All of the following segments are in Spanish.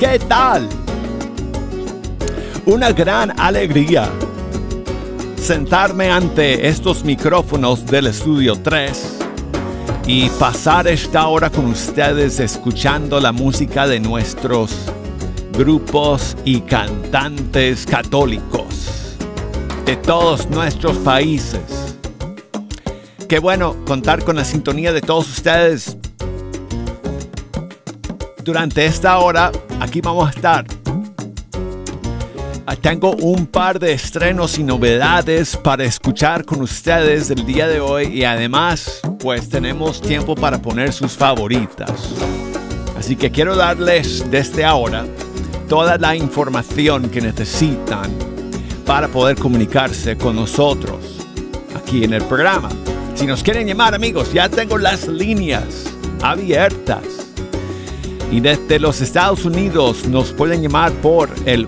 ¿Qué tal? Una gran alegría sentarme ante estos micrófonos del Estudio 3 y pasar esta hora con ustedes escuchando la música de nuestros grupos y cantantes católicos de todos nuestros países. Qué bueno contar con la sintonía de todos ustedes. Durante esta hora, aquí vamos a estar. Tengo un par de estrenos y novedades para escuchar con ustedes el día de hoy y además, pues tenemos tiempo para poner sus favoritas. Así que quiero darles desde ahora toda la información que necesitan para poder comunicarse con nosotros aquí en el programa. Si nos quieren llamar, amigos, ya tengo las líneas abiertas. Y desde los Estados Unidos nos pueden llamar por el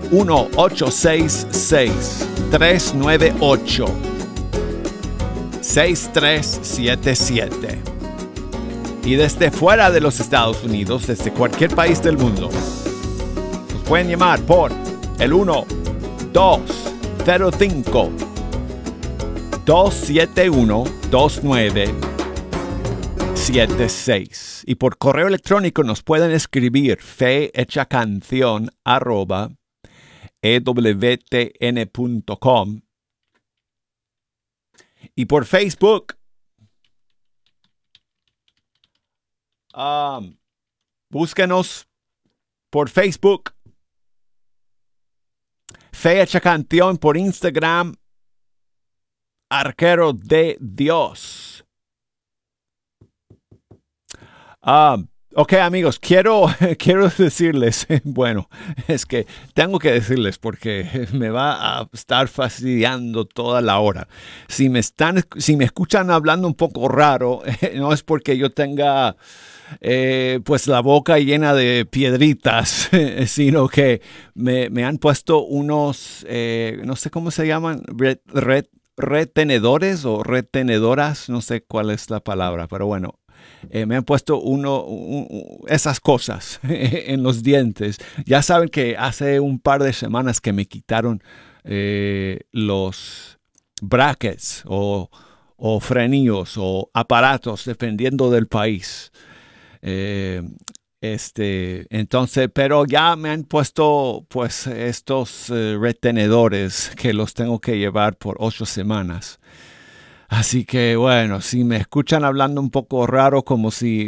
1-866-398-6377. Y desde fuera de los Estados Unidos, desde cualquier país del mundo, nos pueden llamar por el 1-205-271-2976. Y por correo electrónico nos pueden escribir fehechacanción@ewtn.com. Y por Facebook, búsquenos por Facebook, Fe Hecha Canción, por Instagram, Arquero de Dios. Ok, amigos, quiero decirles, bueno, es que tengo que decirles porque me va a estar fastidiando toda la hora. Si me escuchan hablando un poco raro, no es porque yo tenga pues la boca llena de piedritas, sino que me han puesto unos, no sé cómo se llaman, retenedores o retenedoras, no sé cuál es la palabra, pero bueno. Me han puesto esas cosas en los dientes. Ya saben que hace un par de semanas que me quitaron los brackets o frenillos o aparatos, dependiendo del país. Entonces, pero ya me han puesto pues estos retenedores que los tengo que llevar por 8 semanas. Así que bueno, si me escuchan hablando un poco raro, como si